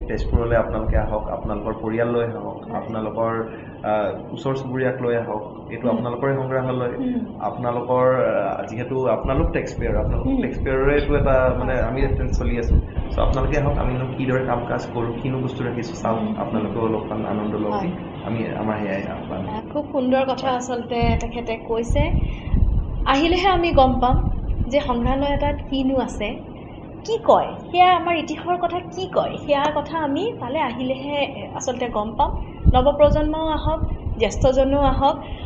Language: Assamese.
তেজপুৰলৈ আপোনালোকে আহক, আপোনালোকৰ পৰিয়াল লৈ আহক, আপোনালোকৰ ওচৰ চুবুৰীয়াক লৈ আহক, এইটো আপোনালোকৰে সংগ্ৰহালয়। আপোনালোকৰ যিহেতু আপোনালোক টেক্স পেয়াৰ, আপোনালোক টেক্স পেয়াৰৰেতো এটা মানে আমি চলি আছোঁ। চ' আপোনালোকে আহক, আমিনো কিদৰে কাম কাজ কৰোঁ, কিনো বস্তু ৰাখিছোঁ চাওক, আপোনালোকেও অলপমান আনন্দ লওক, আমি আমাৰ সেয়াই আহ্বান। খুব সুন্দৰ কথা আচলতে তেখেতে কৈছে। আহিলেহে আমি গম পাম যে সংগ্ৰহালয় এটাত কিনো আছে, কি কয়, সেয়া আমাৰ ইতিহাসৰ কথা কি কয়, সেয়া কথা আমি তালৈ আহিলেহে আচলতে গম পাম। নৱপ্ৰজন্মও আহক, জ্যেষ্ঠজনো আহক,